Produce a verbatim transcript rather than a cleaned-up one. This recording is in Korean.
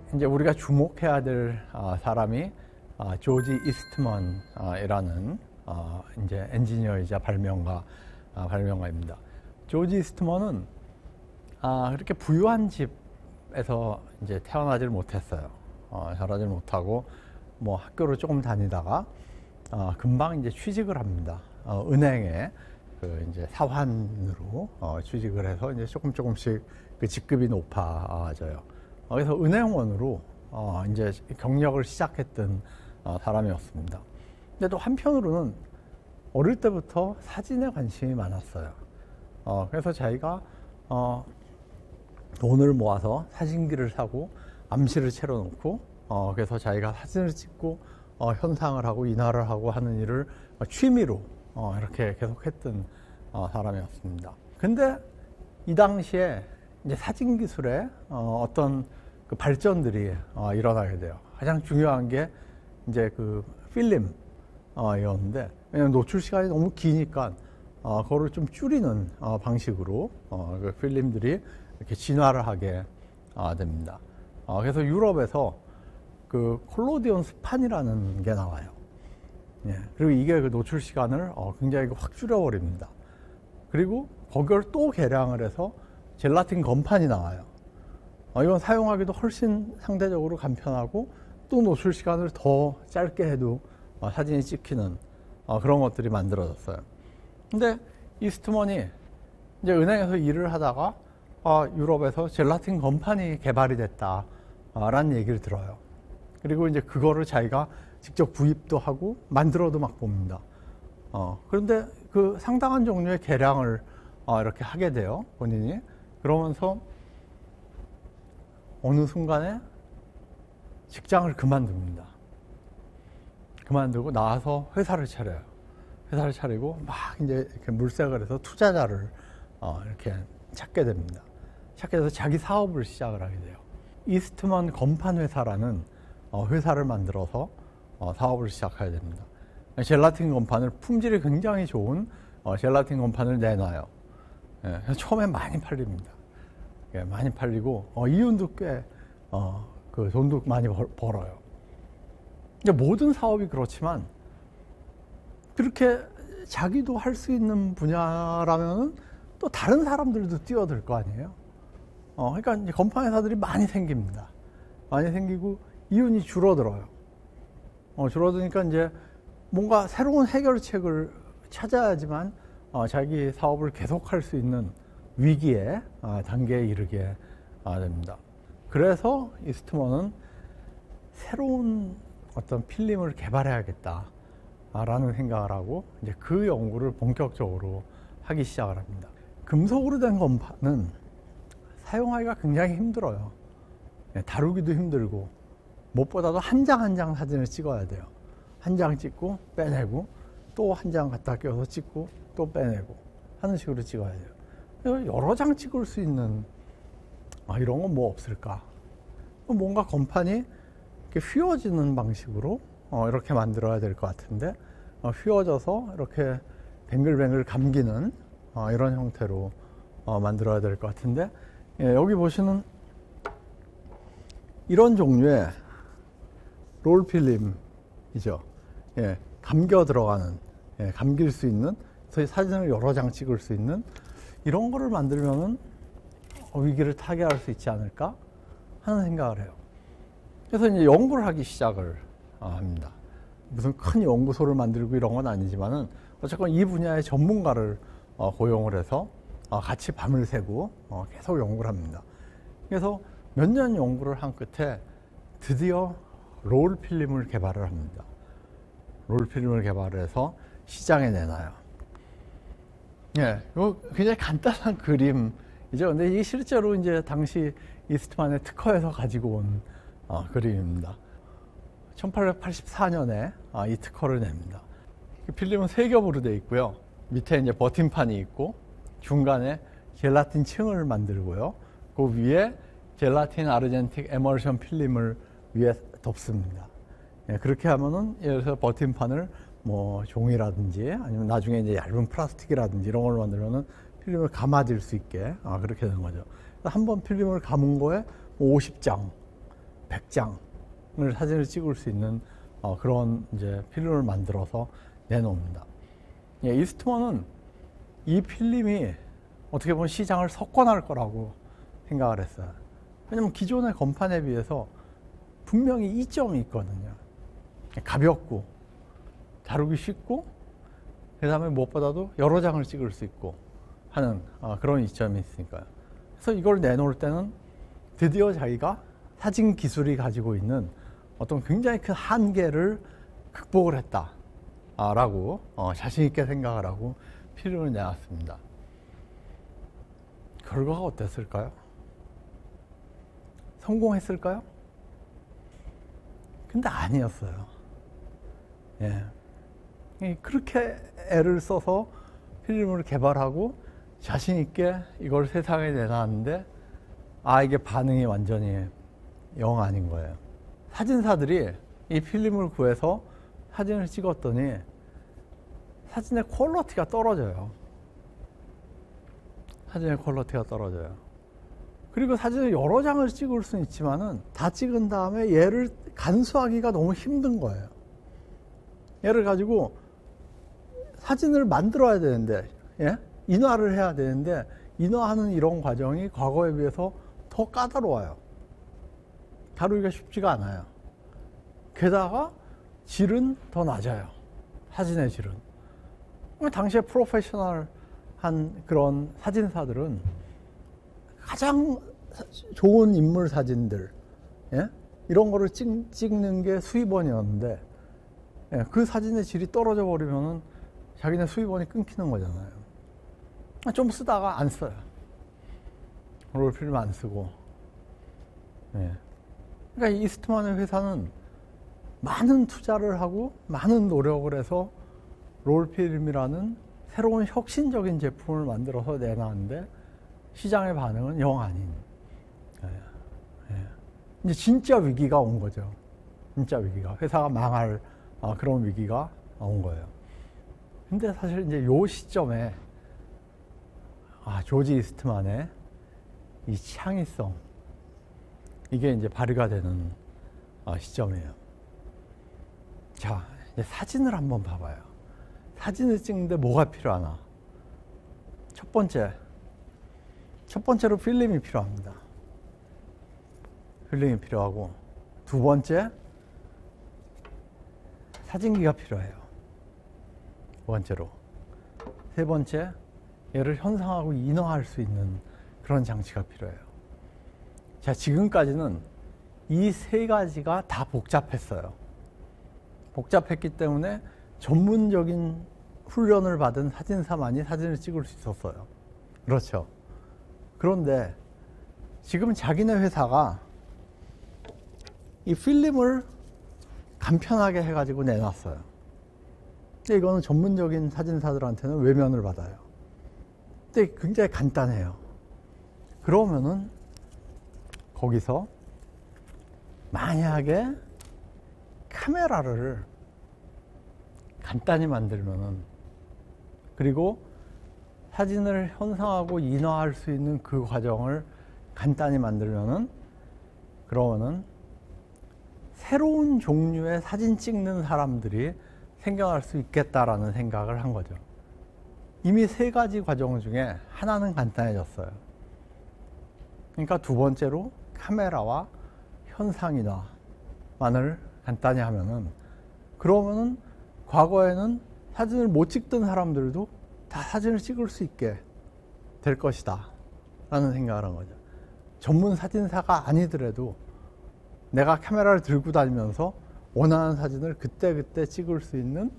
이제 우리가 주목해야 될 사람이 조지 이스트먼이라는 이제 엔지니어이자 발명가 발명가입니다. 조지 이스트먼은 그렇게 부유한 집에서 이제 태어나질 못했어요. 자라질 못하고 뭐 학교를 조금 다니다가 금방 이제 취직을 합니다. 은행에 그 이제 사환으로 취직을 해서 이제 조금 조금씩 그 직급이 높아져요. 그래서 은행원으로 어 이제 경력을 시작했던 어 사람이었습니다. 근데 또 한편으로는 어릴 때부터 사진에 관심이 많았어요. 어 그래서 자기가 어 돈을 모아서 사진기를 사고 암시를 채워놓고 어 그래서 자기가 사진을 찍고 어 현상을 하고 인화를 하고 하는 일을 취미로 어 이렇게 계속했던 어 사람이었습니다. 근데 이 당시에 이제 사진 기술에 어, 어떤 그 발전들이 어, 일어나게 돼요. 가장 중요한 게 이제 그 필름 어, 이었는데, 왜냐면 노출 시간이 너무 기니까 어, 그거를 좀 줄이는 어, 방식으로 어, 그 필름들이 이렇게 진화를 하게 어, 됩니다. 어, 그래서 유럽에서 그 콜로디온 스판이라는 게 나와요. 예, 그리고 이게 그 노출 시간을 어, 굉장히 확 줄여버립니다. 그리고 그걸 또 개량을 해서 젤라틴 건판이 나와요. 어, 이건 사용하기도 훨씬 상대적으로 간편하고 또 노출 시간을 더 짧게 해도 어, 사진이 찍히는 어, 그런 것들이 만들어졌어요. 근데 이스트먼이 이제 은행에서 일을 하다가 어, 유럽에서 젤라틴 건판이 개발이 됐다라는 얘기를 들어요. 그리고 이제 그거를 자기가 직접 구입도 하고 만들어도 막 봅니다. 어, 그런데 그 상당한 종류의 개량을 어, 이렇게 하게 돼요, 본인이. 그러면서 어느 순간에 직장을 그만둡니다. 그만두고 나와서 회사를 차려요. 회사를 차리고 막 이제 이렇게 물색을 해서 투자자를 어 이렇게 찾게 됩니다. 찾게 돼서 자기 사업을 시작을 하게 돼요. 이스트먼 건판 회사라는 어 회사를 만들어서 어 사업을 시작하게 됩니다. 젤라틴 건판을 품질이 굉장히 좋은 어 젤라틴 건판을 내놔요. 예, 처음에 많이 팔립니다. 예, 많이 팔리고 어, 이윤도 꽤 어, 그 돈도 많이 벌, 벌어요. 이제 모든 사업이 그렇지만 그렇게 자기도 할 수 있는 분야라면 또 다른 사람들도 뛰어들 거 아니에요. 어, 그러니까 이제 건판 회사들이 많이 생깁니다. 많이 생기고 이윤이 줄어들어요. 어, 줄어드니까 이제 뭔가 새로운 해결책을 찾아야지만 어, 자기 사업을 계속할 수 있는 위기의 어, 단계에 이르게 어, 됩니다. 그래서 이스트먼은 새로운 어떤 필름을 개발해야겠다라는 생각을 하고 이제 그 연구를 본격적으로 하기 시작을 합니다. 금속으로 된 건판은 사용하기가 굉장히 힘들어요. 다루기도 힘들고 무엇보다도 한 장 한 장 사진을 찍어야 돼요. 한 장 찍고 빼내고 또 한 장 갖다 껴서 찍고 또 빼내고 하는 식으로 찍어야 돼요. 여러 장 찍을 수 있는 아, 이런 건 뭐 없을까? 뭔가 건판이 이렇게 휘어지는 방식으로 어, 이렇게 만들어야 될 것 같은데 어, 휘어져서 이렇게 뱅글뱅글 감기는 어, 이런 형태로 어, 만들어야 될 것 같은데 예, 여기 보시는 이런 종류의 롤필름이죠. 예, 감겨 들어가는, 예, 감길 수 있는, 저희 사진을 여러 장 찍을 수 있는 이런 거를 만들면은 위기를 타개할 수 있지 않을까 하는 생각을 해요. 그래서 이제 연구를 하기 시작을 합니다. 무슨 큰 연구소를 만들고 이런 건 아니지만은 어쨌건 이 분야의 전문가를 고용을 해서 같이 밤을 새고 계속 연구를 합니다. 그래서 몇 년 연구를 한 끝에 드디어 롤 필름을 개발을 합니다. 롤 필름을 개발해서 시장에 내놔요. 예, 이거 굉장히 간단한 그림이죠. 근데 이게 실제로 이제 당시 이스트만의 특허에서 가지고 온 어, 그림입니다. 천팔백팔십사 년에 아, 이 특허를 냅니다. 그 필름은 세 겹으로 되어 있고요. 밑에 이제 버팀판이 있고 중간에 젤라틴 층을 만들고요. 그 위에 젤라틴 아르젠틱 에멀션 필름을 위에 덮습니다. 예, 그렇게 하면은 예를 들어서 버팀판을 뭐 종이라든지 아니면 나중에 이제 얇은 플라스틱이라든지 이런 걸 만들면은 필름을 감아질 수 있게 아, 그렇게 되는 거죠. 한 번 필름을 감은 거에 오십 장 백 장을 사진을 찍을 수 있는 어, 그런 이제 필름을 만들어서 내놓습니다. 예, 이스트먼은 이 필름이 어떻게 보면 시장을 석권할 거라고 생각을 했어요. 왜냐면 기존의 건판에 비해서 분명히 이점이 있거든요. 가볍고 다루기 쉽고 그 다음에 무엇보다도 여러 장을 찍을 수 있고 하는 어, 그런 이점이 있으니까요. 그래서 이걸 내놓을 때는 드디어 자기가 사진 기술이 가지고 있는 어떤 굉장히 큰 한계를 극복을 했다라고 어, 자신 있게 생각을 하고 필름을 내놨습니다. 결과가 어땠을까요? 성공했을까요? 근데 아니었어요. 예. 그렇게 애를 써서 필름을 개발하고 자신 있게 이걸 세상에 내놨는데 아 이게 반응이 완전히 영 아닌 거예요. 사진사들이 이 필름을 구해서 사진을 찍었더니 사진의 퀄리티가 떨어져요. 사진의 퀄리티가 떨어져요. 그리고 사진을 여러 장을 찍을 수는 있지만은 다 찍은 다음에 얘를 간수하기가 너무 힘든 거예요. 얘를 가지고 사진을 만들어야 되는데, 예? 인화를 해야 되는데, 인화하는 이런 과정이 과거에 비해서 더 까다로워요. 다루기가 쉽지가 않아요. 게다가 질은 더 낮아요. 사진의 질은. 당시에 프로페셔널한 그런 사진사들은 가장 좋은 인물 사진들, 예? 이런 거를 찍, 찍는 게 수입원이었는데, 예, 그 사진의 질이 떨어져 버리면은 자기네 수입원이 끊기는 거잖아요. 좀 쓰다가 안 써요. 롤필름 안 쓰고. 예. 그러니까 이스트만의 회사는 많은 투자를 하고 많은 노력을 해서 롤필름이라는 새로운 혁신적인 제품을 만들어서 내놨는데 시장의 반응은 영 아닌. 예. 예. 이제 진짜 위기가 온 거죠. 진짜 위기가. 회사가 망할 아, 그런 위기가 온 거예요. 근데 사실 이제 요 시점에 아, 조지 이스트만의 이 창의성 이게 이제 발휘가 되는 아, 시점이에요. 자, 이제 사진을 한번 봐봐요. 사진을 찍는데 뭐가 필요하나? 첫 번째, 첫 번째로 필름이 필요합니다. 필름이 필요하고 두 번째, 사진기가 필요해요. 두 번째로. 세 번째, 얘를 현상하고 인화할 수 있는 그런 장치가 필요해요. 자, 지금까지는 이 세 가지가 다 복잡했어요. 복잡했기 때문에 전문적인 훈련을 받은 사진사만이 사진을 찍을 수 있었어요. 그렇죠. 그런데 지금 자기네 회사가 이 필름을 간편하게 해가지고 내놨어요. 근데 이거는 전문적인 사진사들한테는 외면을 받아요. 근데 굉장히 간단해요. 그러면은 거기서 만약에 카메라를 간단히 만들면은 그리고 사진을 현상하고 인화할 수 있는 그 과정을 간단히 만들면은 그러면은 새로운 종류의 사진 찍는 사람들이 생겨날 수 있겠다라는 생각을 한 거죠. 이미 세 가지 과정 중에 하나는 간단해졌어요. 그러니까 두 번째로 카메라와 현상인화만을 간단히 하면은 그러면은 과거에는 사진을 못 찍던 사람들도 다 사진을 찍을 수 있게 될 것이다 라는 생각을 한 거죠. 전문 사진사가 아니더라도 내가 카메라를 들고 다니면서 원하는 사진을 그때그때 찍을 수 있는